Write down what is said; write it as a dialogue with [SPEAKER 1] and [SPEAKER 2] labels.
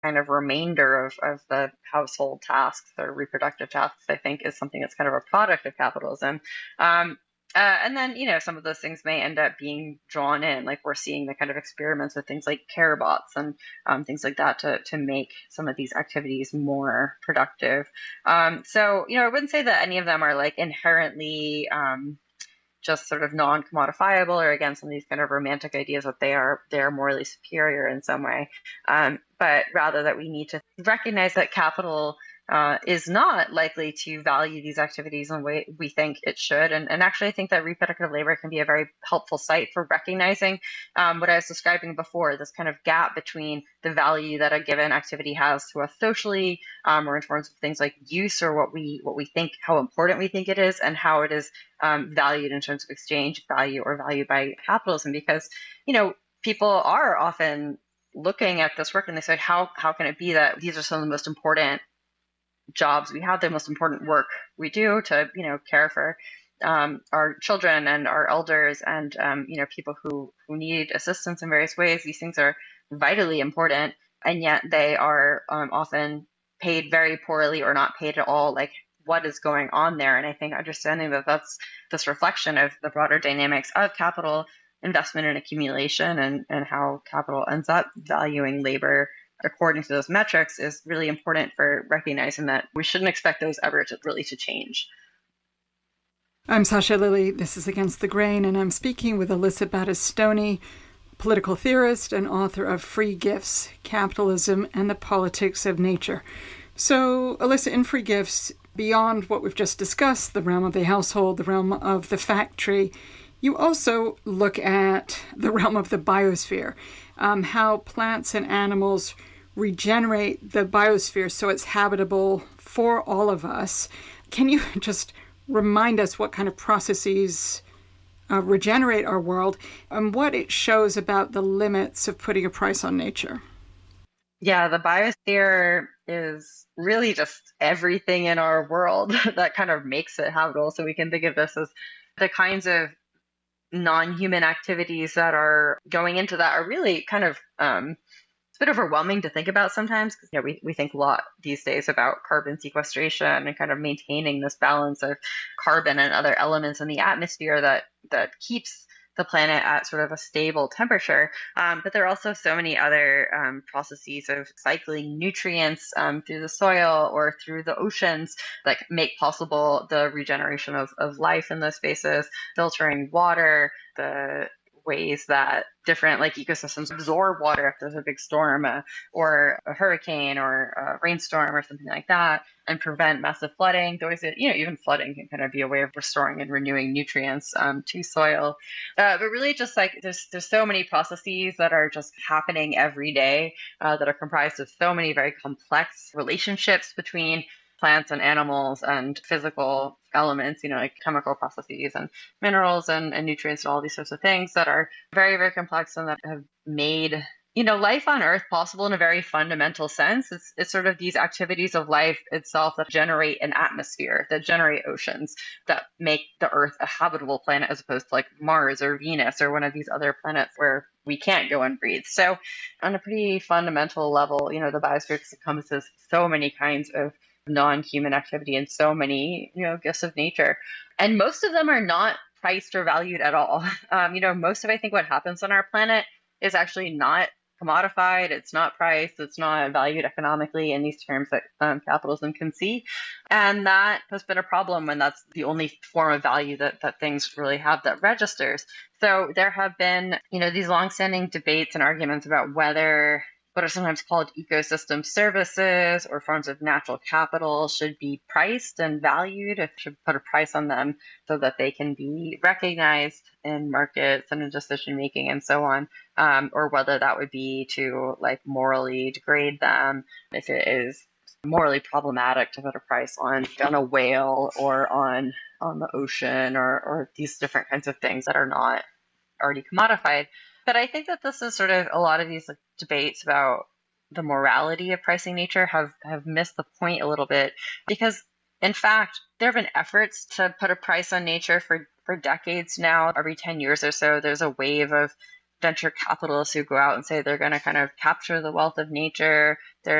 [SPEAKER 1] kind of remainder of the household tasks or reproductive tasks, I think, is something that's kind of a product of capitalism. Um, and then, some of those things may end up being drawn in, like we're seeing the kind of experiments with things like care bots and things like that to make some of these activities more productive. I wouldn't say that any of them are like inherently just sort of non-commodifiable, or again, some of these kind of romantic ideas that they are morally superior in some way, but rather that we need to recognize that capital is not likely to value these activities in the way we think it should. And actually, I think that reproductive labor can be a very helpful site for recognizing what I was describing before, this kind of gap between the value that a given activity has to us socially, or in terms of things like use, or what we think, how important we think it is, and how it is valued in terms of exchange value or value by capitalism. Because, people are often looking at this work and they say, how can it be that these are some of the most important jobs we have, the most important work we do to, care for our children and our elders and, people who need assistance in various ways. These things are vitally important, and yet they are often paid very poorly or not paid at all. Like, what is going on there? And I think understanding that that's this reflection of the broader dynamics of capital investment and accumulation, and how capital ends up valuing labor according to those metrics is really important for recognizing that we shouldn't expect those ever to change.
[SPEAKER 2] I'm Sasha Lilley. This is Against the Grain, and I'm speaking with Alyssa Battistoni, political theorist and author of Free Gifts, Capitalism and the Politics of Nature. So, Alyssa, in Free Gifts, beyond what we've just discussed, the realm of the household, the realm of the factory, you also look at the realm of the biosphere, how plants and animals regenerate the biosphere so it's habitable for all of us. Can you just remind us what kind of processes regenerate our world and what it shows about the limits of putting a price on nature?
[SPEAKER 1] Yeah, the biosphere is really just everything in our world that kind of makes it habitable. So we can think of this as the kinds of non-human activities that are going into that are really kind of it's a bit overwhelming to think about sometimes, because we think a lot these days about carbon sequestration and kind of maintaining this balance of carbon and other elements in the atmosphere that keeps the planet at sort of a stable temperature. But there are also so many other processes of cycling nutrients through the soil or through the oceans that make possible the regeneration of life in those spaces, filtering water, the ways that different like ecosystems absorb water if there's a big storm or a hurricane or a rainstorm or something like that, and prevent massive flooding. Those, even flooding can kind of be a way of restoring and renewing nutrients to soil. But really just like there's so many processes that are just happening every day that are comprised of so many very complex relationships between plants and animals and physical elements, like chemical processes and minerals and nutrients and all these sorts of things that are very, very complex and that have made, life on Earth possible in a very fundamental sense. It's sort of these activities of life itself that generate an atmosphere, that generate oceans, that make the Earth a habitable planet as opposed to like Mars or Venus or one of these other planets where we can't go and breathe. So on a pretty fundamental level, the biosphere encompasses so many kinds of non-human activity and so many, gifts of nature. And most of them are not priced or valued at all. Most of, I think, what happens on our planet is actually not commodified. It's not priced. It's not valued economically in these terms that capitalism can see. And that has been a problem when that's the only form of value that things really have that registers. So there have been, these longstanding debates and arguments about whether what are sometimes called ecosystem services or forms of natural capital should be priced and valued, if should put a price on them so that they can be recognized in markets and in decision making and so on, or whether that would be to like morally degrade them, if it is morally problematic to put a price on a whale or on the ocean or these different kinds of things that are not already commodified. But I think that this is sort of a lot of these debates about the morality of pricing nature have missed the point a little bit, because in fact, there have been efforts to put a price on nature for decades now. Every 10 years or so, there's a wave of venture capitalists who go out and say they're going to kind of capture the wealth of nature.